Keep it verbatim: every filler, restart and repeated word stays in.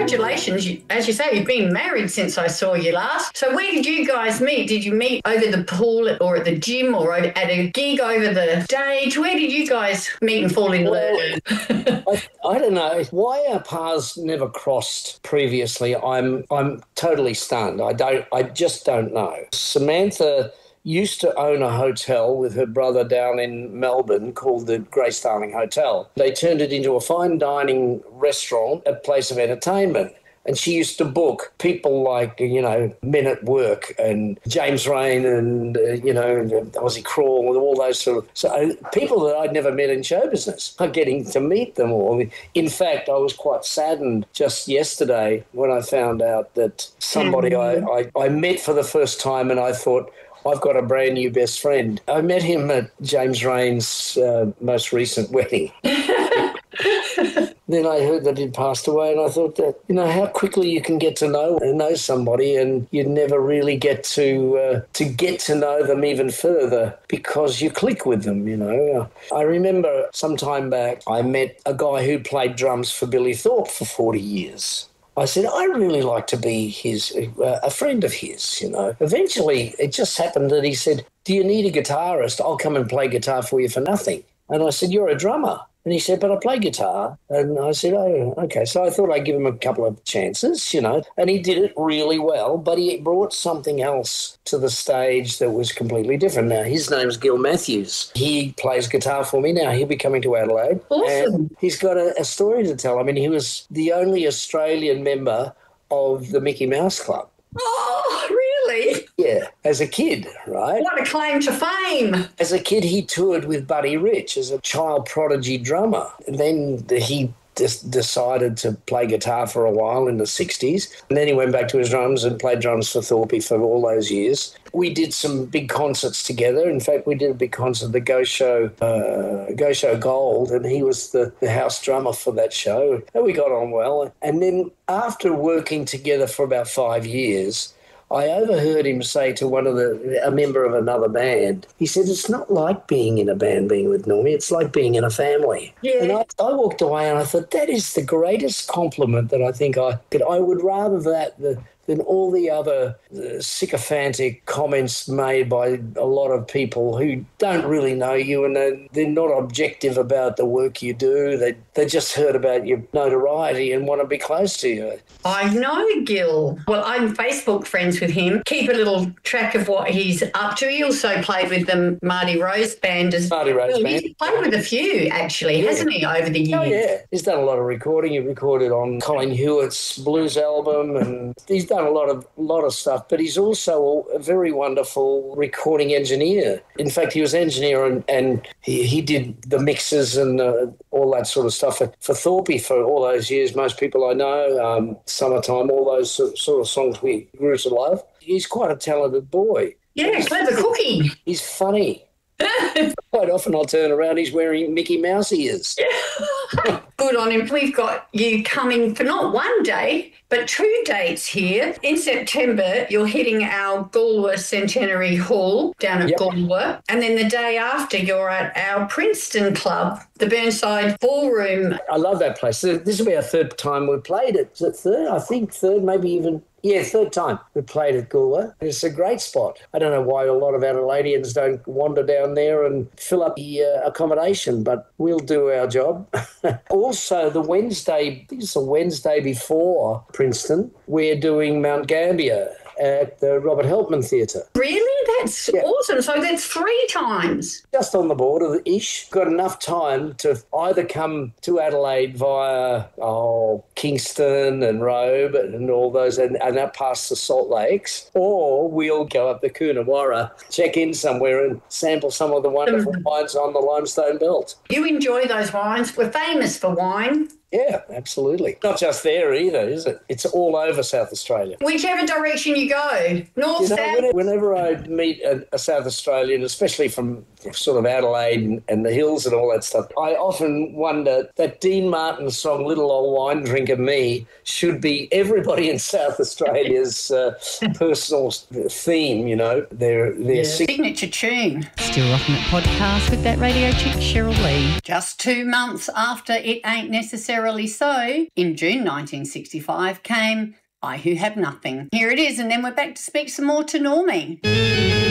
congratulations. You, as you say, you've been married since I saw you last. So where did you guys meet? Did you meet over the pool or at the gym or at a gig over the stage? Where did you guys meet and fall in Well, love? I, I don't know why our paths never crossed previously. I'm I'm totally stunned. I don't. I just don't know. Samantha used to own a hotel with her brother down in Melbourne called the Grace Darling Hotel. They turned it into a fine dining restaurant, a place of entertainment. And she used to book people like, you know, Men at Work and James Rain and, uh, you know, Ozzy Crawl and all those sort of so, uh, people that I'd never met in show business. I'm getting to meet them all. In fact, I was quite saddened just yesterday when I found out that somebody mm-hmm. I, I, I met for the first time and I thought, I've got a brand new best friend. I met him at James Rain's uh, most recent wedding. Then I heard that he'd passed away and I thought that, you know, how quickly you can get to know know somebody and you never really get to uh, to get to know them even further because you click with them, you know. I remember some time back I met a guy who played drums for Billy Thorpe for forty years. I said, I really like to be his uh, a friend of his, you know. Eventually, it just happened that he said, do you need a guitarist? I'll come and play guitar for you for nothing. And I said, you're a drummer. And he said, but I play guitar. And I said, oh, okay. So I thought I'd give him a couple of chances, you know. And he did it really well, but he brought something else to the stage that was completely different. Now, his name's Gil Matthews. He plays guitar for me now. He'll be coming to Adelaide. Awesome. And he's got a, a story to tell. I mean, he was the only Australian member of the Mickey Mouse Club. Oh, really? Yeah, as a kid, right? What a claim to fame. As a kid, he toured with Buddy Rich as a child prodigy drummer. And then he just decided to play guitar for a while in the sixties. And then he went back to his drums and played drums for Thorpe for all those years. We did some big concerts together. In fact, we did a big concert, the Go Show, uh, Go Show Gold, and he was the, the house drummer for that show. And we got on well. And then after working together for about five years, I overheard him say to one of the, a member of another band, he said, it's not like being in a band, being with Normie, it's like being in a family. Yeah. And I, I walked away and I thought, that is the greatest compliment that I think I could, I would rather that the, than all the other uh, sycophantic comments made by a lot of people who don't really know you and they're, they're not objective about the work you do. They they just heard about your notoriety and want to be close to you. I know Gil. Well, I'm Facebook friends with him. Keep a little track of what he's up to. He also played with the Marty Rose Band as Marty Rose well. Band. He's played with a few, actually, yeah. hasn't he, over the years? Oh, yeah. He's done a lot of recording. He recorded on Colin Hewitt's blues album and he's done a lot of lot of stuff, but he's also a very wonderful recording engineer. In fact, he was engineer and, and he, he did the mixes and uh, all that sort of stuff for, for Thorpe for all those years. Most people I know, um, Summertime, all those sort of songs we grew to love. He's quite a talented boy. Yeah, clever cookie. He's funny. Quite often I'll turn around, he's wearing Mickey Mouse ears. Good on him. We've got you coming for not one day, but two dates here. In September, you're hitting our Galway Centenary Hall down at yep. Galway. And then the day after, you're at our Princeton Club, the Burnside Ballroom. I love that place. This will be our third time we've played it. Is it third? I think third, maybe even... Yeah, third time we played at Galway. It's a great spot. I don't know why a lot of Adelaideans don't wander down there and fill up the uh, accommodation, but we'll do our job. Also, the Wednesday, I think it's the Wednesday before Princeton, we're doing Mount Gambier at the Robert Helpman Theatre. Really? That's yeah. awesome. So that's three times. Just on the border-ish. Got enough time to either come to Adelaide via oh, Kingston and Robe and all those, and, and up past the Salt Lakes, or we'll go up the Coonawarra, check in somewhere and sample some of the wonderful mm. wines on the Limestone Belt. You enjoy those wines. We're famous for wine. Yeah, absolutely. Not just there either, is it? It's all over South Australia. Whichever direction you go, north, you know, south. Whenever, whenever I meet a, a South Australian, especially from, sort of Adelaide and, and the hills and all that stuff. I often wonder that Dean Martin song, Little Old Wine Drinker Me, should be everybody in South Australia's uh, personal theme, you know, their, their yeah. signature tune. Still Rocking It podcast with that radio chick, Cheryl Lee. Just two months after It Ain't Necessarily So, in June nineteen sixty-five, came I Who Have Nothing. Here it is, and then we're back to speak some more to Normie.